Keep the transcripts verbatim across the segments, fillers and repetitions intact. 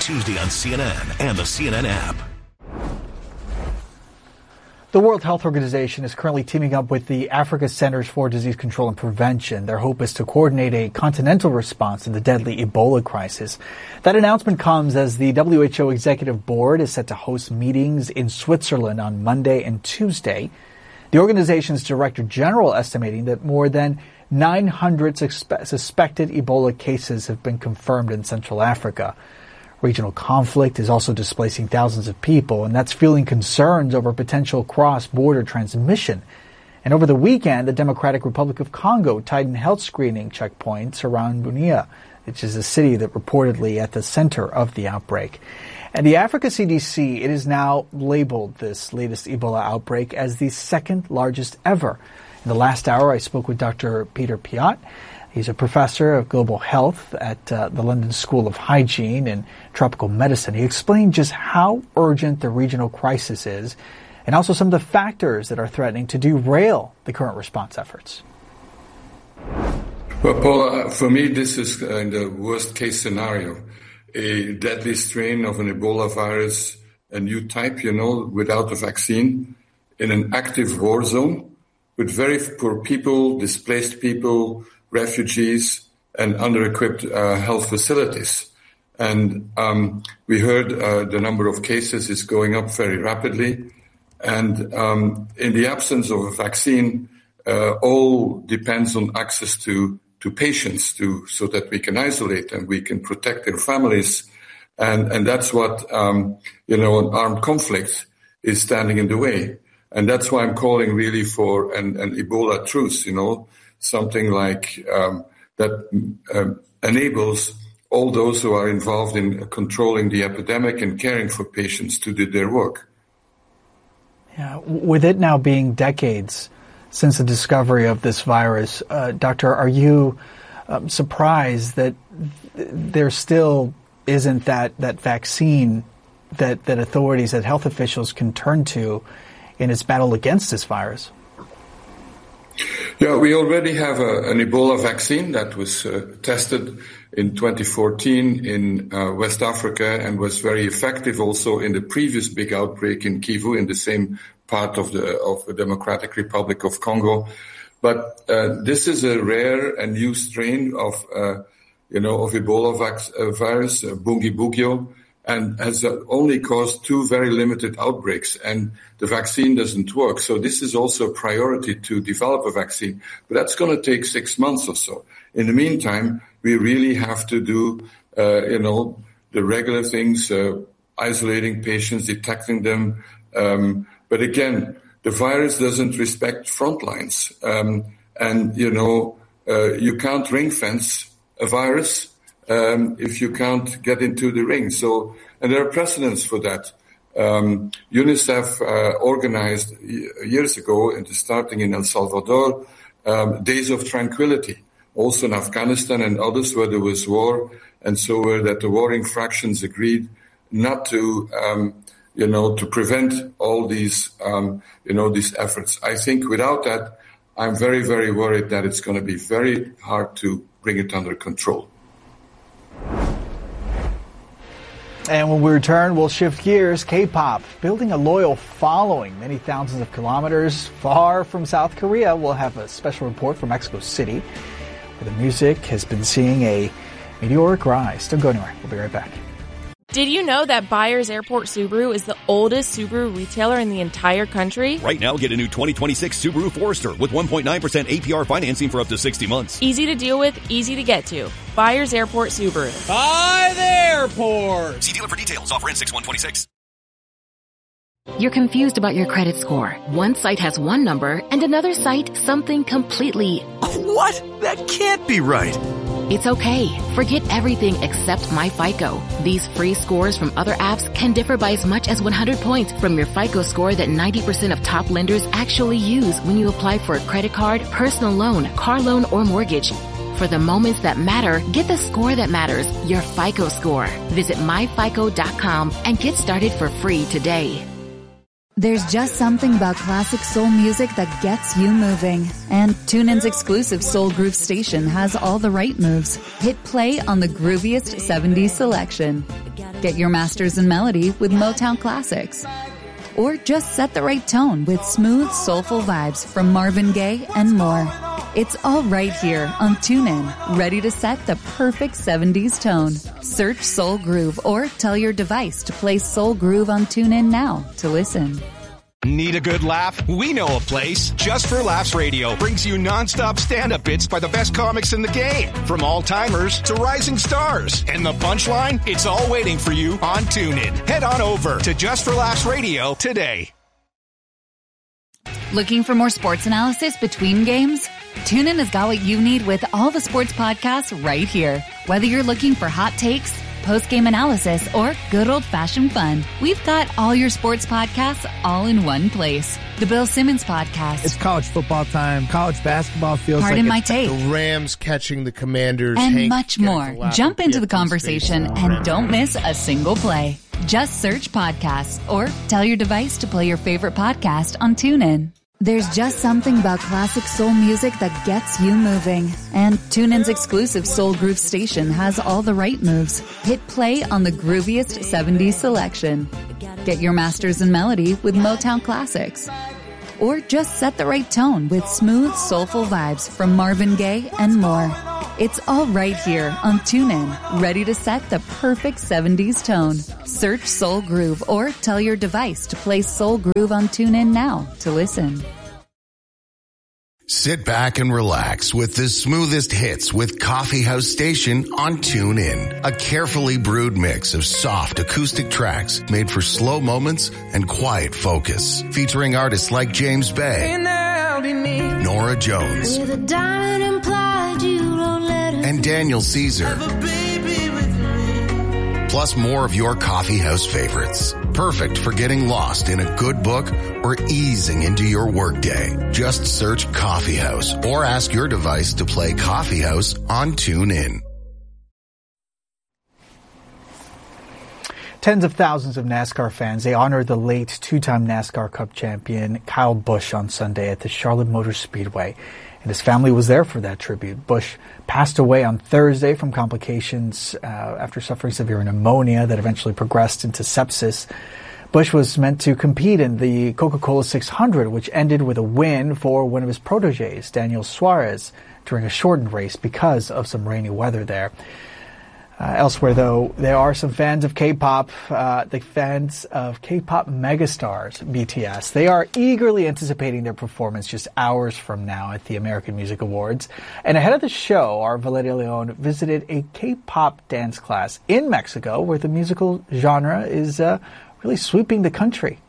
Tuesday on C N N and the C N N app. The World Health Organization is currently teaming up with the Africa Centers for Disease Control and Prevention. Their hope is to coordinate a continental response to the deadly Ebola crisis. That announcement comes as the W H O Executive Board is set to host meetings in Switzerland on Monday and Tuesday. The organization's Director General estimating that more than nine hundred suspe- suspected Ebola cases have been confirmed in Central Africa. Regional conflict is also displacing thousands of people, and that's fueling concerns over potential cross-border transmission. And over the weekend, the Democratic Republic of Congo tightened health screening checkpoints around Bunia, which is a city that reportedly at the center of the outbreak. And the Africa C D C, it is now labeled this latest Ebola outbreak as the second largest ever. In the last hour, I spoke with Doctor Peter Piot. He's a professor of global health at uh, the London School of Hygiene and Tropical Medicine. He explained just how urgent the regional crisis is and also some of the factors that are threatening to derail the current response efforts. Well, Paul, for me, this is uh, in the worst case scenario. A deadly strain of an Ebola virus, a new type, you know, without a vaccine, in an active war zone, with very poor people, displaced people, refugees, and under-equipped uh, health facilities. And um, we heard uh, the number of cases is going up very rapidly. And um, in the absence of a vaccine, uh, all depends on access to, to patients to, so that we can isolate them, we can protect their families. And, and that's what, um, you know, an armed conflict is standing in the way. And that's why I'm calling really for an, an Ebola truce, you know, something like um, that um, enables all those who are involved in controlling the epidemic and caring for patients to do their work. Yeah, with it now being decades since the discovery of this virus, uh, Doctor, are you um, surprised that th- there still isn't that, that vaccine that, that authorities, that health officials can turn to in its battle against this virus? Yeah, we already have a, an Ebola vaccine that was uh, tested in twenty fourteen in uh, West Africa and was very effective also in the previous big outbreak in Kivu in the same part of the of the Democratic Republic of Congo. But uh, this is a rare and new strain of, uh, you know, of Ebola vac- uh, virus, uh, Bundibugyo, and has uh, only caused two very limited outbreaks, and the vaccine doesn't work. So this is also a priority to develop a vaccine, but that's going to take six months or so. In the meantime, we really have to do, uh, you know, the regular things, uh, isolating patients, detecting them. Um, but again, the virus doesn't respect front lines. Um, and, you know, uh, you can't ring fence a virus Um, if you can't get into the ring. So, and there are precedents for that. Um, UNICEF uh, organized years ago, and starting in El Salvador, um, Days of Tranquility, also in Afghanistan and others where there was war, and so where that the warring fractions agreed not to, um, you know, to prevent all these, um, you know, these efforts. I think without that, I'm very, very worried that it's going to be very hard to bring it under control. And when we return, we'll shift gears. K-pop, building a loyal following many thousands of kilometers far from South Korea. We'll have a special report from Mexico City, where the music has been seeing a meteoric rise. Don't go anywhere. We'll be right back. Did you know that Byers Airport Subaru is the oldest Subaru retailer in the entire country? Right now, get a new twenty twenty-six Subaru Forester with one point nine percent A P R financing for up to sixty months. Easy to deal with, easy to get to. Byers Airport Subaru. By the airport! See dealer for details. Offer ends six one twenty-six. You're confused about your credit score. One site has one number and another site something completely... What? That can't be right. It's okay. Forget everything except MyFICO. These free scores from other apps can differ by as much as one hundred points from your FICO score that ninety percent of top lenders actually use when you apply for a credit card, personal loan, car loan, or mortgage. For the moments that matter, get the score that matters, your FICO score. Visit my fico dot com and get started for free today. There's just something about classic soul music that gets you moving. And TuneIn's exclusive Soul Groove station has all the right moves. Hit play on the grooviest seventies selection. Get your masters in melody with Motown Classics. Or just set the right tone with smooth, soulful vibes from Marvin Gaye and more. It's all right here on TuneIn, ready to set the perfect seventies tone. Search Soul Groove or tell your device to play Soul Groove on TuneIn now to listen. Need a good laugh? We know a place. Just for Laughs Radio brings you nonstop stand-up bits by the best comics in the game. From all-timers to rising stars. And the punchline? It's all waiting for you on TuneIn. Head on over to Just for Laughs Radio today. Looking for more sports analysis between games? TuneIn has got what you need with all the sports podcasts right here. Whether you're looking for hot takes, post-game analysis, or good old-fashioned fun, we've got all your sports podcasts all in one place. The Bill Simmons Podcast. It's college football time. College basketball feels Pardon like my take. The Rams catching the Commanders. And Hank much more. Jump into the conversation and don't miss a single play. Just search podcasts or tell your device to play your favorite podcast on TuneIn. There's just something about classic soul music that gets you moving. And TuneIn's exclusive Soul Groove station has all the right moves. Hit play on the grooviest seventies selection. Get your masters in melody with Motown Classics. Or just set the right tone with smooth, soulful vibes from Marvin Gaye and more. It's all right here on TuneIn, ready to set the perfect seventies tone. Search Soul Groove or tell your device to play Soul Groove on TuneIn now to listen. Sit back and relax with the smoothest hits with Coffee House Station on TuneIn. A carefully brewed mix of soft acoustic tracks made for slow moments and quiet focus. Featuring artists like James Bay, Nora Jones, and Daniel Caesar. Plus more of your coffee house favorites. Perfect for getting lost in a good book or easing into your workday. Just search Coffee House or ask your device to play Coffee House on TuneIn. Tens of thousands of NASCAR fans, they honored the late two-time NASCAR Cup champion Kyle Busch on Sunday at the Charlotte Motor Speedway. And his family was there for that tribute. Busch passed away on Thursday from complications uh, after suffering severe pneumonia that eventually progressed into sepsis. Busch was meant to compete in the Coca-Cola six hundred, which ended with a win for one of his proteges, Daniel Suarez, during a shortened race because of some rainy weather there. Uh, elsewhere, though, there are some fans of K-pop, uh, the fans of K-pop megastars, B T S. They are eagerly anticipating their performance just hours from now at the American Music Awards. And ahead of the show, our Valeria Leon visited a K-pop dance class in Mexico, where the musical genre is uh, really sweeping the country.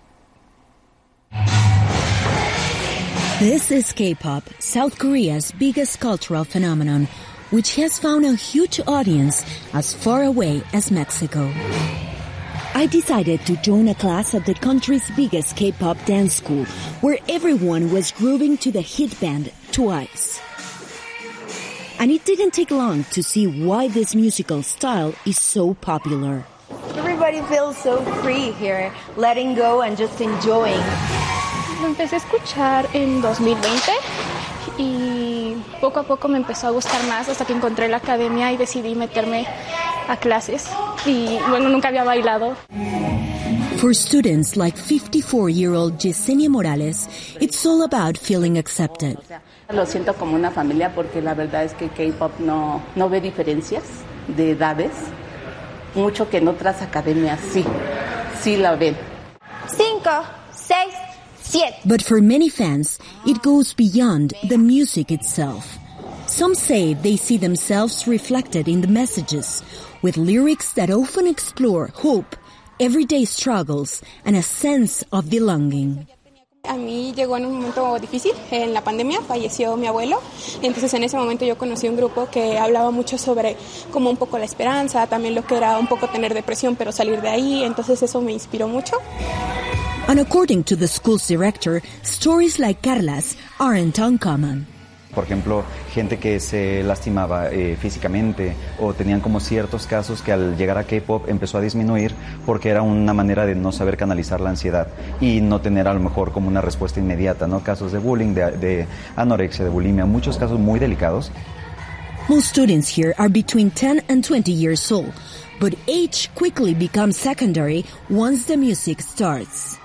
This is K-pop, South Korea's biggest cultural phenomenon, which has found a huge audience as far away as Mexico. I decided to join a class at the country's biggest K-pop dance school, where everyone was grooving to the hit band Twice. And it didn't take long to see why this musical style is so popular. Everybody feels so free here, letting go and just enjoying. Lo empecé a escuchar en dos mil veinte. Y poco a poco me empezó a gustar más hasta que encontré la academia y decidí meterme a clases. Y bueno, nunca había bailado. For students like fifty-four-year-old Yesenia Morales, it's all about feeling accepted. Lo siento como una familia porque la verdad es que K-pop no, no ve diferencias de edades. Mucho que en otras academias sí, sí la ven. Cinco, seis, But for many fans, it goes beyond the music itself. Some say they see themselves reflected in the messages, with lyrics that often explore hope, everyday struggles, and a sense of belonging. A mí llegó en un momento difícil, en la pandemia, falleció mi abuelo, entonces en ese momento yo conocí un grupo que hablaba mucho sobre como un poco la esperanza, también lo que era un poco tener depresión pero salir de ahí, entonces eso me inspiró mucho. And according to the school's director, stories like Carla's aren't uncommon. Por ejemplo, gente que se lastimaba eh, físicamente o tenían como ciertos casos que al llegar a K-pop empezó a disminuir porque era una manera de no saber canalizar la ansiedad y no tener a lo mejor como una respuesta inmediata, ¿no? Casos de bullying, de, de anorexia, de bulimia, muchos casos muy delicados. Most students here are between ten and twenty years old, but age quickly becomes secondary once the music starts.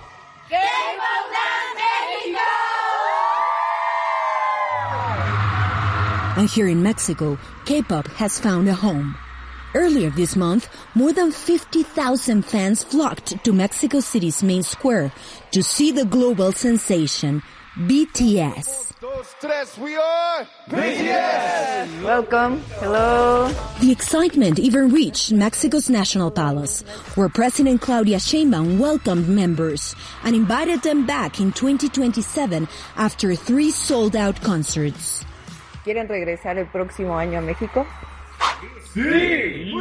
And here in Mexico, K-pop has found a home. Earlier this month, more than fifty thousand fans flocked to Mexico City's main square to see the global sensation, B T S. We are B T S! Welcome. Hello. The excitement even reached Mexico's National Palace, where President Claudia Sheinbaum welcomed members and invited them back in twenty twenty-seven after three sold-out concerts. ¿Quieren regresar el próximo año a México? Sí.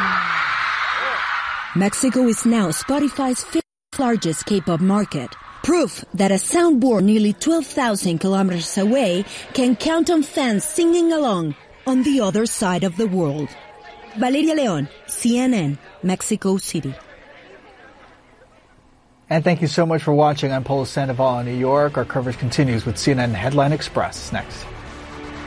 Mexico is now Spotify's fifth largest K-pop market. Proof that a sound born nearly twelve thousand kilometers away can count on fans singing along on the other side of the world. Valeria Leon, C N N, Mexico City. And thank you so much for watching. I'm Paulo Sandoval in New York. Our coverage continues with C N N Headline Express next.